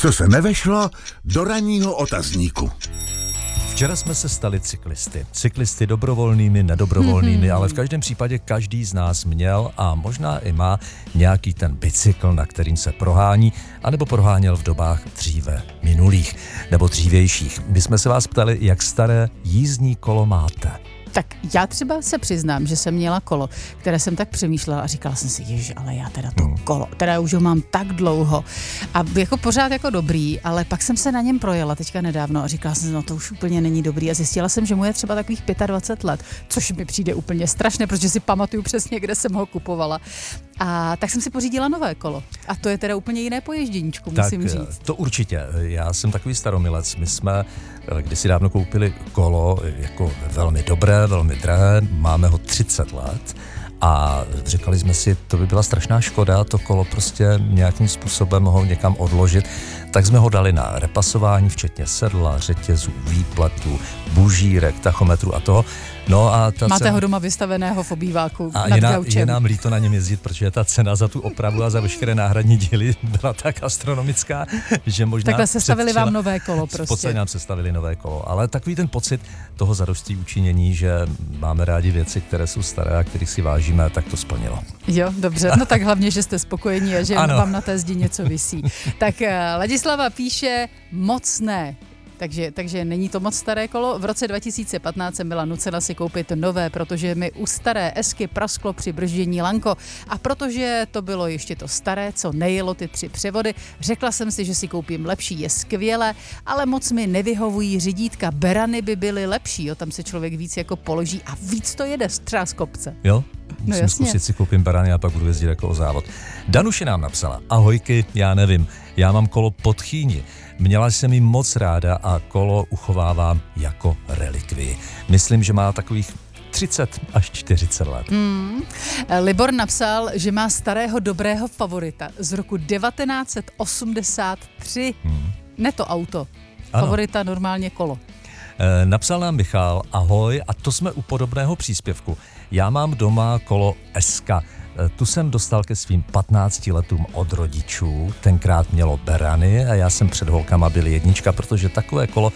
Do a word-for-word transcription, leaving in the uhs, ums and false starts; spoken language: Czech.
co se nevešlo do ranního otazníku. Včera jsme se stali cyklisty. Cyklisty dobrovolnými, nedobrovolnými, Mm-hmm. ale v každém případě každý z nás měl a možná i má nějaký ten bicykl, na kterým se prohání, anebo proháněl v dobách dříve minulých nebo dřívějších. My jsme se vás ptali, jak staré jízdní kolo máte. Tak já třeba se přiznám, že jsem měla kolo, které jsem tak přemýšlela a říkala jsem si, ježiš, ale já teda to Hmm. kolo, teda už ho mám tak dlouho a jako pořád jako dobrý, ale pak jsem se na něm projela teďka nedávno a říkala jsem si, no to už úplně není dobrý a zjistila jsem, že mu je třeba takových dvacet pět let, což mi přijde úplně strašné, protože si pamatuju přesně, kde jsem ho kupovala. A tak jsem si pořídila nové kolo a to je teda úplně jiné poježděníčku, musím tak, říct. to určitě. Já jsem takový staromilec. My jsme kdysi dávno koupili kolo jako velmi dobré, velmi drahé, máme ho třicet let a říkali jsme si, to by byla strašná škoda to kolo prostě nějakým způsobem ho někam odložit, tak jsme ho dali na repasování, včetně sedla, řetězů, výpletu, bužírek, tachometru a toho. No a ta Máte cena... ho doma vystaveného v obýváku a nad je, nám, gaučem. je nám líto na něm jezdit, protože ta cena za tu opravu a za veškeré náhradní díly byla tak astronomická, že možná... Takhle sestavili předčila- vám nové kolo V podstatě prostě. nám sestavili nové kolo, ale takový ten pocit toho zadosti učinění, že máme rádi věci, které jsou staré a kterých si vážíme, tak to splnilo. Jo, dobře, no tak hlavně, že jste spokojení a že Ano. vám na té zdi něco visí. Tak eh, Ladislava píše, moc ne. Takže, takže není to moc staré kolo. V roce dva tisíce patnáct jsem byla nucena si koupit nové, protože mi u staré Esky prasklo při brždění lanko. A protože to bylo ještě to staré, co nejelo ty tři převody, řekla jsem si, že si koupím lepší, je skvělé, ale moc mi nevyhovují řidítka. Berany by byly lepší, jo, tam se člověk víc jako položí a víc to jede třeba z kopce. Jo? Musím jasně. zkusit si koupím barany a pak budu jezdit jako o závod. Danuše nám napsala, ahojky, já nevím, já mám kolo pod Chýni. Měla jsem ji moc ráda a kolo uchovávám jako relikvii. Myslím, že má takových třicet až čtyřicet let. Hmm. Libor napsal, že má starého dobrého favorita z roku devatenáct set osmdesát tři. Hmm. Ne to auto, Ano. favorita normálně kolo. E, napsal nám Michal, ahoj, a to jsme u podobného příspěvku. Já mám doma kolo Eska. E, tu jsem dostal ke svým patnácti letům od rodičů. Tenkrát mělo berany a já jsem před holkama byl jednička, protože takové kolo